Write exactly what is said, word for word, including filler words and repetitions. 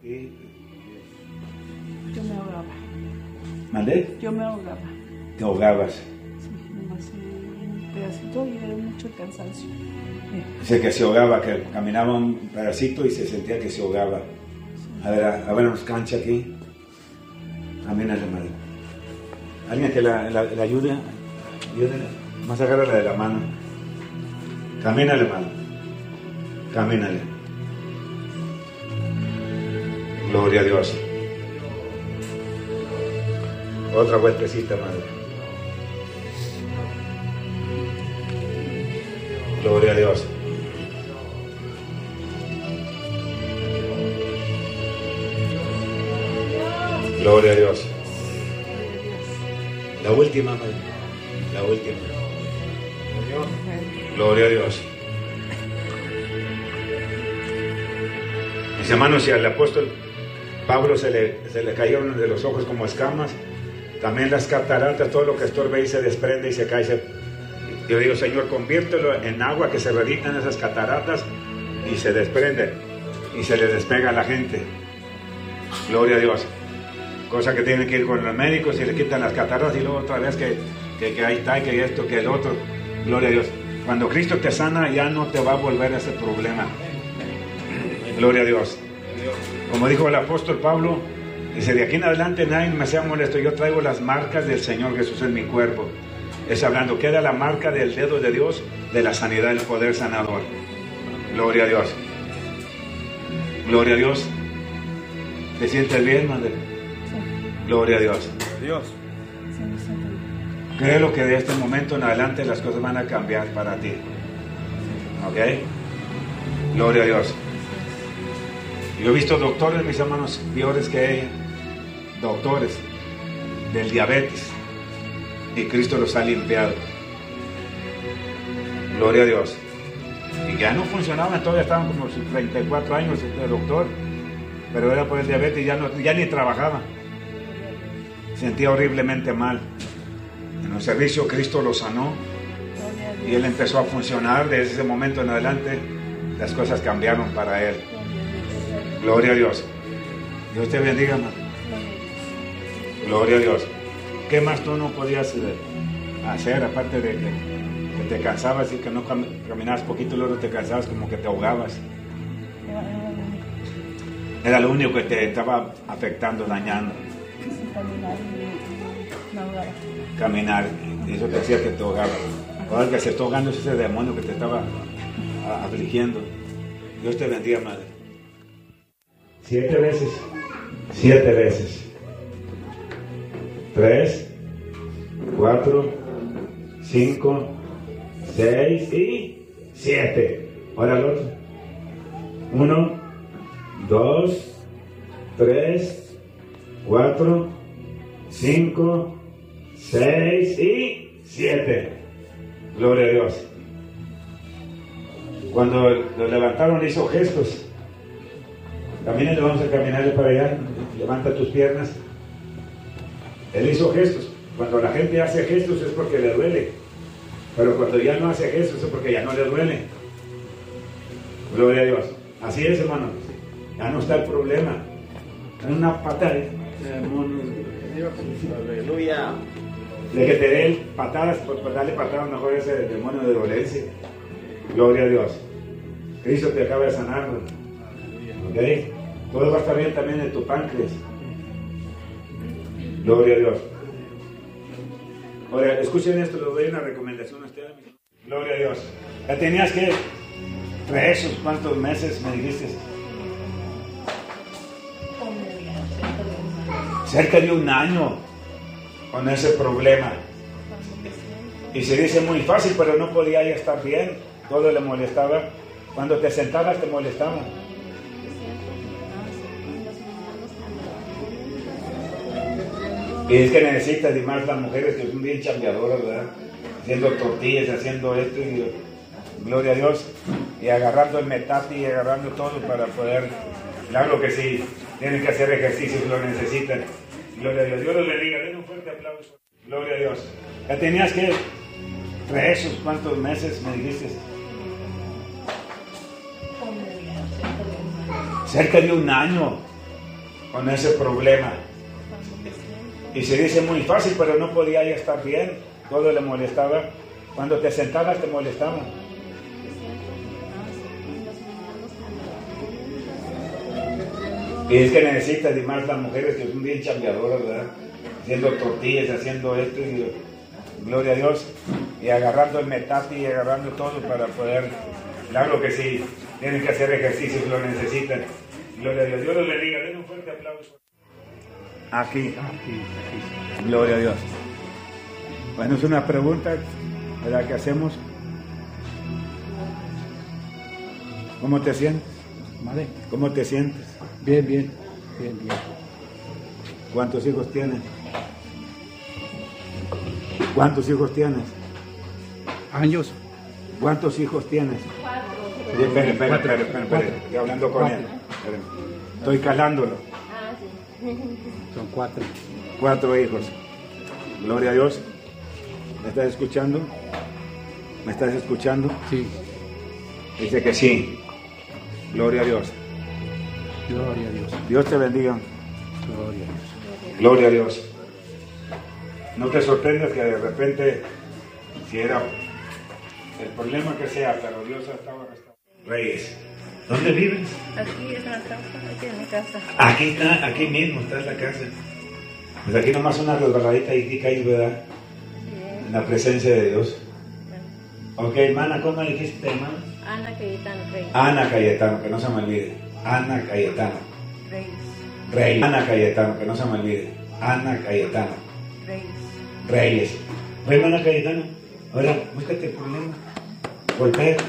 Y... Yo me ahogaba. ¿Mandé? Yo me ahogaba. ¿Te ahogabas? Sí, nomás un pedacito y era mucho cansancio. Dice que se ahogaba, que caminaba un pedacito y se sentía que se ahogaba. A ver, a, a ver, nos cancha aquí. Camínale, madre. Alguien que la, la, la ayude. Ayúdele. Más agárrala de la mano. Camínale, madre. Camínale. Gloria a Dios. Otra vueltecita, madre. Gloria a Dios. Gloria a Dios. La última, madre. La última. Gloria a Dios. Mis hermanos, y al apóstol Pablo se le, se le cayeron de los ojos como escamas. También las cataratas, todo lo que estorbe ahí se desprende y se cae. Se... Yo digo, Señor, conviértelo en agua, que se reditan esas cataratas y se desprende y se le despega a la gente. Gloria a Dios. Cosa que tienen que ir con los médicos y le quitan las cataratas y luego otra vez que, que, que ahí está, que esto, que el otro. Gloria a Dios. Cuando Cristo te sana, ya no te va a volver ese problema. Gloria a Dios. Como dijo el apóstol Pablo, dice, de aquí en adelante nadie me sea molesto, yo traigo las marcas del Señor Jesús en mi cuerpo. Es hablando, queda la marca del dedo de Dios, de la sanidad, del poder sanador. Gloria a Dios. Gloria a Dios. ¿Te sientes bien, madre? Gloria a Dios. Dios. Creo que de este momento en adelante las cosas van a cambiar para ti. ¿Ok? Gloria a Dios. Yo he visto doctores, mis hermanos, peores que ella. Doctores del diabetes. Y Cristo los ha limpiado. Gloria a Dios. Y ya no funcionaban, todavía estaban como sus treinta y cuatro años de doctor. Pero era por el diabetes y ya, no, ya ni trabajaba. Sentía horriblemente mal. En un servicio Cristo lo sanó y él empezó a funcionar. Desde ese momento en adelante las cosas cambiaron para él. Gloria a Dios. Dios te bendiga, hermano. Gloria a Dios. ¿Qué más tú no podías hacer aparte de que, que te cansabas y que no caminabas poquito y luego te cansabas, como que te ahogabas? Era lo único que te estaba afectando, dañando. Caminar, y eso te hacía que te ahogabas. Ahora que se está ahogando es ese demonio que te estaba afligiendo. Dios te bendiga, madre. Siete veces. Siete veces. Tres, cuatro, cinco, seis y siete. Ahora el otro. Uno, dos, tres, cuatro, cinco, seis y siete. Gloria a Dios. Cuando lo levantaron hizo gestos. También le vamos a caminarle para allá. Levanta tus piernas. Él hizo gestos. Cuando la gente hace gestos es porque le duele. Pero cuando ya no hace gestos es porque ya no le duele. Gloria a Dios. Así es, hermano. Ya no está el problema. Es una pata de demonio. Aleluya. De que te dé patadas, pues darle patadas mejor ese demonio de dolencia. Gloria a Dios. Cristo te acaba de sanar. ¿Ok? Todo va a estar bien también en tu páncreas. Gloria a Dios. Ahora, escuchen esto, les doy una recomendación a ustedes. Gloria a Dios. Ya tenías que traer esos cuantos meses, me dijiste. Cerca de un año con ese problema. Y se dice muy fácil, pero no podía ya estar bien. Todo le molestaba. Cuando te sentabas te molestaba. Y es que necesitas, y más las mujeres que son bien chambeadoras, ¿verdad? Haciendo tortillas, haciendo esto, y gloria a Dios, y agarrando el metate y agarrando todo para poder, claro que sí, tienen que hacer ejercicio si lo necesitan. Gloria a Dios. Dios los bendiga, den un fuerte aplauso. Gloria a Dios. Ya tenías que traer esos cuantos meses, me dijiste. Cerca de un año con ese problema. Y se dice muy fácil, pero no podía ella estar bien, todo le molestaba. Cuando te sentabas te molestaba. Y es que necesitas, y más las mujeres que son bien chambeadoras, ¿verdad? Haciendo tortillas, haciendo esto, y gloria a Dios, y agarrando el metate y agarrando todo para poder, claro que sí, tienen que hacer ejercicio si lo necesitan. Gloria a Dios. Dios los bendiga, den un fuerte aplauso. Aquí, aquí, aquí. Gloria a Dios. Bueno, es una pregunta, ¿verdad? ¿Qué hacemos? ¿Cómo te sientes? ¿Vale? ¿Cómo te sientes? Bien, bien, bien, bien. ¿Cuántos hijos tienes? ¿Cuántos hijos tienes? ¿Años? ¿Cuántos hijos tienes? Cuatro. Espera, espera, espera, espera, espera. Estoy hablando con él. Espera. Estoy calándolo. Ah, sí. Son cuatro. Cuatro hijos. Gloria a Dios. ¿Me estás escuchando? ¿Me estás escuchando? Sí. Dice que sí. Gloria a Dios. Gloria a Dios. Dios te bendiga. Gloria a Dios. Gloria a Dios. No te sorprendas que de repente, si era el problema que sea, pero Dios estaba restaurando. Reyes, ¿dónde vives? Aquí es la casa, aquí es mi casa. Aquí está, aquí mismo está la casa. Pues aquí nomás una resbaladita y caí, ¿verdad? Sí. En la presencia de Dios. Ok, hermana, ¿cómo le dijiste, hermana? Ana Cayetano Reyes. Ana Cayetano, que no se me olvide. Ana Cayetano. Reyes. Reyes. Ana Cayetano, que no se me olvide. Ana Cayetano. Reyes. Reyes. Ven, Ana Cayetano. Ahora, búscate el problema. Golpea.